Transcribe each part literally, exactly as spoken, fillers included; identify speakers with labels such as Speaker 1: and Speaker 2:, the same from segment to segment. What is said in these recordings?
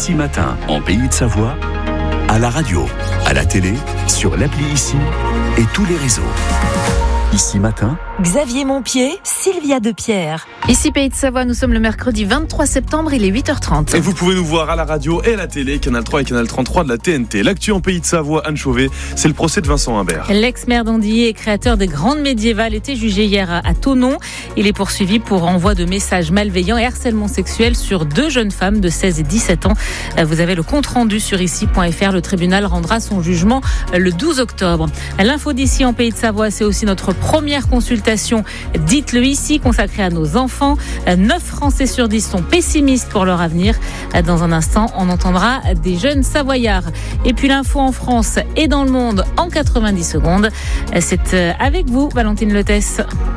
Speaker 1: Ici Matin, en Pays de Savoie, à la radio, à la télé, sur l'appli Ici et tous les réseaux. Ici Matin,
Speaker 2: Xavier Montpied, Sylvia Depierre.
Speaker 3: Ici Pays de Savoie, nous sommes le mercredi vingt-trois septembre, il est huit heures trente.
Speaker 4: Et vous pouvez nous voir à la radio et à la télé, Canal trois et Canal trente-trois de la T N T. L'actu en Pays de Savoie, Anne Chauvet, c'est le procès de Vincent Humbert.
Speaker 3: L'ex-maire d'Andillé et créateur des Grandes Médiévales était jugé hier à, à Thonon. Il est poursuivi pour envoi de messages malveillants et harcèlement sexuel sur deux jeunes femmes de seize et dix-sept ans. Vous avez le compte rendu sur ici point f r. Le tribunal rendra son jugement le douze octobre. L'info d'ici en Pays de Savoie, c'est aussi notre première consultation. Dites-le ici, consacrée à nos enfants. neuf Français sur dix sont pessimistes pour leur avenir. Dans un instant, on entendra des jeunes savoyards. Et puis l'info en France et dans le monde en quatre-vingt-dix secondes. C'est avec vous, Valentine Letès.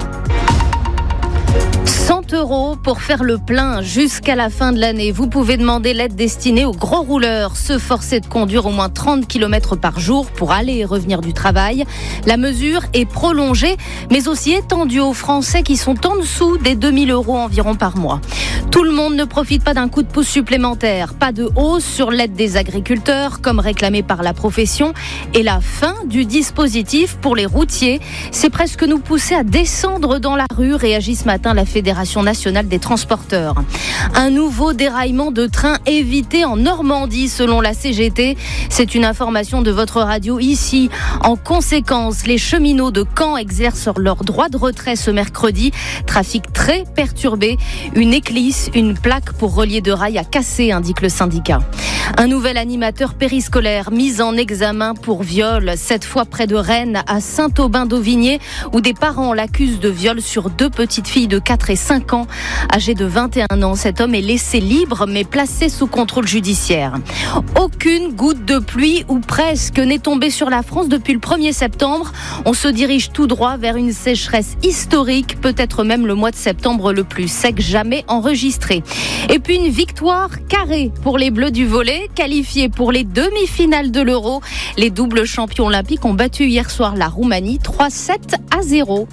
Speaker 5: cent euros pour faire le plein jusqu'à la fin de l'année. Vous pouvez demander l'aide destinée aux gros rouleurs, se forcer de conduire au moins trente kilomètres par jour pour aller et revenir du travail. La mesure est prolongée, mais aussi étendue aux Français qui sont en dessous des deux mille euros environ par mois. Tout le monde ne profite pas d'un coup de pouce supplémentaire. Pas de hausse sur l'aide des agriculteurs, comme réclamé par la profession, et la fin du dispositif pour les routiers. C'est presque nous pousser à descendre dans la rue, réagit ce matin la Fédération nationale des transporteurs. Un nouveau déraillement de train évité en Normandie selon la C G T. C'est une information de votre radio ici. En conséquence, les cheminots de Caen exercent leur droit de retrait ce mercredi. Trafic très perturbé. Une éclisse, une plaque pour relier de rail a cassé, indique le syndicat. Un nouvel animateur périscolaire mis en examen pour viol, cette fois près de Rennes, à Saint-Aubin-d'Auvigné, où des parents l'accusent de viol sur deux petites filles de quatre et cinq ans. Âgé de vingt et un ans, cet homme est laissé libre mais placé sous contrôle judiciaire. Aucune goutte de pluie, ou presque, n'est tombée sur la France depuis le premier septembre. On se dirige tout droit vers une sécheresse historique, peut-être même le mois de septembre le plus sec jamais enregistré. Et puis une victoire carrée pour les Bleus du volley, qualifiés pour les demi-finales de l'Euro. Les doubles champions olympiques ont battu hier soir la Roumanie trois sept à zéro.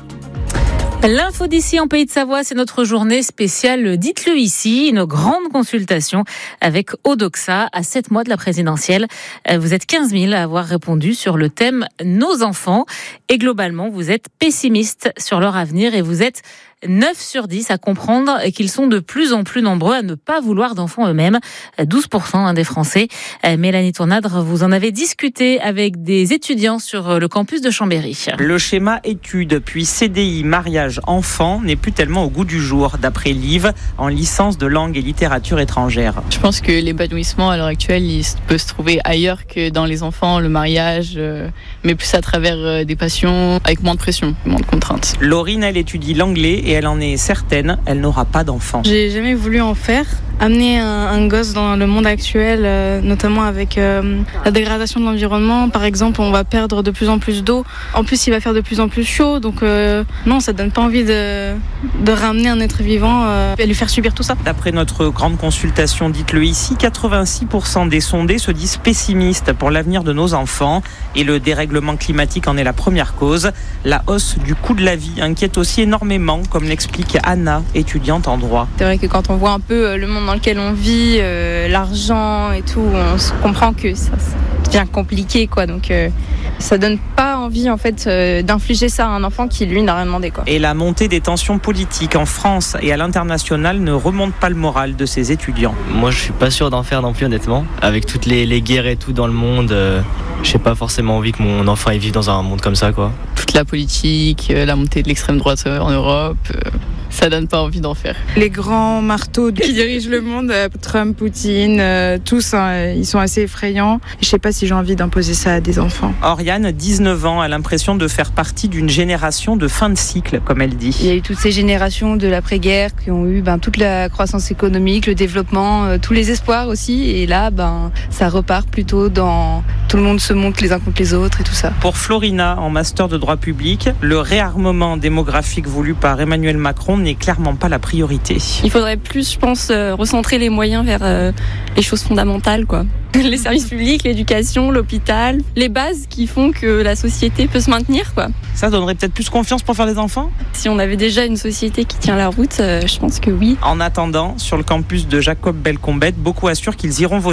Speaker 3: L'info d'ici en Pays de Savoie, c'est notre journée spéciale Dites-le ici, une grande consultation avec Odoxa à sept mois de la présidentielle. Vous êtes quinze mille à avoir répondu sur le thème Nos enfants et globalement, vous êtes pessimiste sur leur avenir et vous êtes neuf sur dix à comprendre qu'ils sont de plus en plus nombreux à ne pas vouloir d'enfants eux-mêmes. douze pour cent des Français. Mélanie Tournadre, vous en avez discuté avec des étudiants sur le campus de Chambéry.
Speaker 6: Le schéma études puis C D I mariage enfant n'est plus tellement au goût du jour, d'après Liv, en licence de langue et littérature étrangère.
Speaker 7: Je pense que l'épanouissement à l'heure actuelle, il peut se trouver ailleurs que dans les enfants, le mariage, mais plus à travers des passions, avec moins de pression, moins de contraintes.
Speaker 6: Laurine, elle étudie l'anglais et elle en est certaine, elle n'aura pas d'enfant.
Speaker 8: J'ai jamais voulu en faire. Amener un, un gosse dans le monde actuel, euh, notamment avec euh, la dégradation de l'environnement. Par exemple, on va perdre de plus en plus d'eau. En plus, il va faire de plus en plus chaud. Donc euh, non, ça donne pas envie de, de ramener un être vivant euh, et lui faire subir tout ça.
Speaker 6: D'après notre grande consultation Dites-le ici, quatre-vingt-six pour cent des sondés se disent pessimistes pour l'avenir de nos enfants. Et le dérèglement climatique en est la première cause. La hausse du coût de la vie inquiète aussi énormément, comme l'explique Anna, étudiante en droit.
Speaker 9: C'est vrai que quand on voit un peu le monde dans lequel on vit, euh, l'argent et tout, on se comprend que ça, ça devient compliqué, quoi. Donc euh, ça donne pas envie en fait euh, d'infliger ça à un enfant qui lui n'a rien demandé, quoi.
Speaker 6: Et la montée des tensions politiques en France et à l'international ne remonte pas le moral de ces étudiants.
Speaker 10: Moi je suis pas sûr d'en faire non plus, honnêtement. Avec toutes les, les guerres et tout dans le monde, euh, j'ai pas forcément envie que mon enfant y vive dans un monde comme ça, quoi.
Speaker 7: Toute la politique, euh, la montée de l'extrême droite en Europe, euh, ça donne pas envie d'en faire.
Speaker 8: Les grands marteaux qui dirigent le monde, euh, Trump, Poutine, euh, tous, hein, ils sont assez effrayants. Je sais pas si j'ai envie d'imposer ça à des enfants.
Speaker 6: Oriane, dix-neuf ans, a l'impression de faire partie d'une génération de fin de cycle, comme elle dit.
Speaker 9: Il y a eu toutes ces générations de l'après-guerre qui ont eu ben, toute la croissance économique, le développement, euh, tous les espoirs aussi. Et là, ben, ça repart plutôt dans tout le monde se monte les uns contre les autres et tout ça.
Speaker 6: Pour Florina, en master de droit public, le réarmement démographique voulu par Emmanuel Macron n'est clairement pas la priorité.
Speaker 11: Il faudrait plus, je pense, euh, recentrer les moyens vers euh, les choses fondamentales, quoi. Les services publics, l'éducation, l'hôpital, les bases qui font que la société peut se maintenir, quoi.
Speaker 6: Ça donnerait peut-être plus confiance pour faire des enfants ?
Speaker 11: Si on avait déjà une société qui tient la route, euh, je pense que oui.
Speaker 6: En attendant, sur le campus de Jacob Belcombette, beaucoup assurent qu'ils iront voter